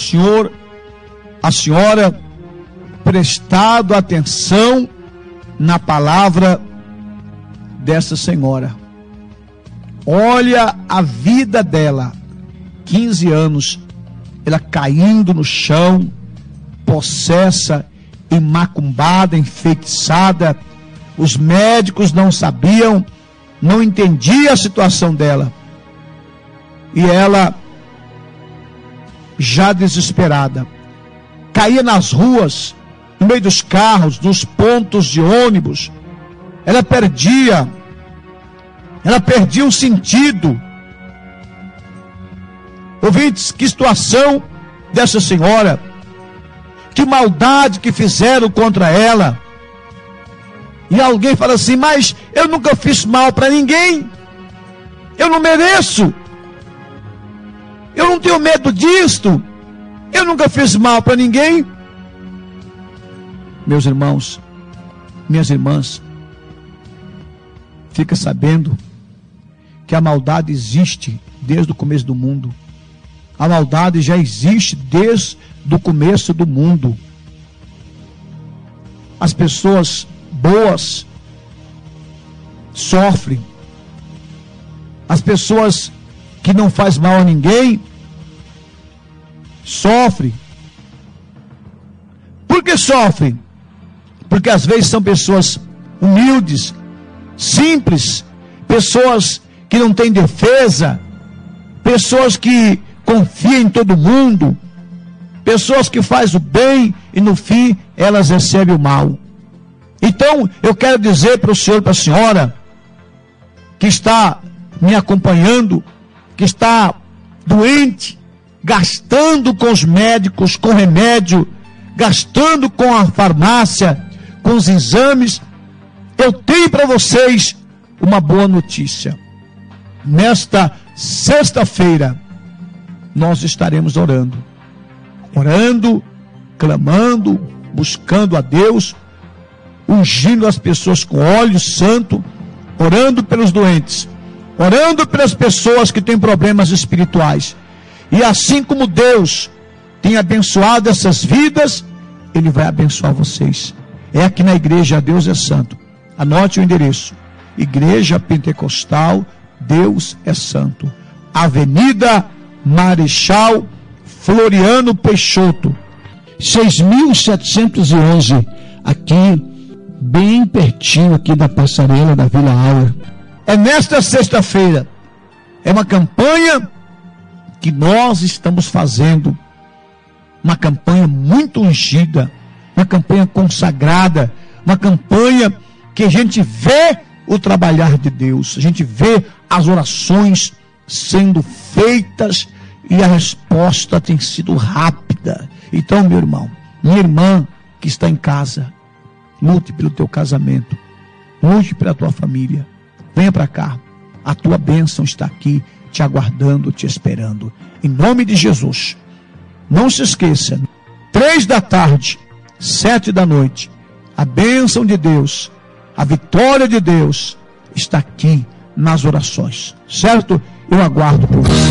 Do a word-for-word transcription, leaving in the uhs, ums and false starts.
senhor, a senhora, prestado atenção na palavra dessa senhora. Olha a vida dela, quinze anos, ela caindo no chão, possessa, macumbada, enfeitiçada. Os médicos não sabiam, não entendiam a situação dela. E ela, já desesperada, caía nas ruas, no meio dos carros, nos pontos de ônibus. Ela perdia, ela perdia o sentido. Ouvintes, que situação dessa senhora, que maldade que fizeram contra ela. E alguém fala assim: mas eu nunca fiz mal para ninguém, eu não mereço, eu não tenho medo disto, eu nunca fiz mal para ninguém. Meus irmãos, minhas irmãs, fica sabendo que a maldade existe desde o começo do mundo. A maldade já existe desde o começo do mundo. As pessoas boas sofrem. As pessoas que não fazem mal a ninguém sofrem. Por que sofrem? Porque às vezes são pessoas humildes, simples, pessoas que não têm defesa, pessoas que confiam em todo mundo, pessoas que fazem o bem e no fim elas recebem o mal. Então eu quero dizer para o senhor e para a senhora que está me acompanhando, que está doente, gastando com os médicos, com remédio, gastando com a farmácia, com os exames, eu tenho para vocês uma boa notícia. Nesta sexta-feira nós estaremos orando, orando, clamando, buscando a Deus, ungindo as pessoas com óleo santo, orando pelos doentes, orando pelas pessoas que têm problemas espirituais. E assim como Deus tem abençoado essas vidas, Ele vai abençoar vocês. É aqui na igreja Deus é Santo. Anote o endereço: Igreja Pentecostal Deus é Santo, Avenida Marechal Floriano Peixoto, seis mil setecentos e onze, aqui bem pertinho aqui da passarela da Vila Auer. É nesta sexta-feira. É uma campanha que nós estamos fazendo, uma campanha muito ungida, uma campanha consagrada, uma campanha que a gente vê o trabalhar de Deus, a gente vê as orações sendo feitas e a resposta tem sido rápida. Então, meu irmão, minha irmã que está em casa, lute pelo teu casamento, lute pela tua família, venha para cá, a tua bênção está aqui, te aguardando, te esperando, em nome de Jesus. Não se esqueça, três da tarde, sete da noite, a bênção de Deus, a vitória de Deus está aqui nas orações, certo? Eu aguardo por você.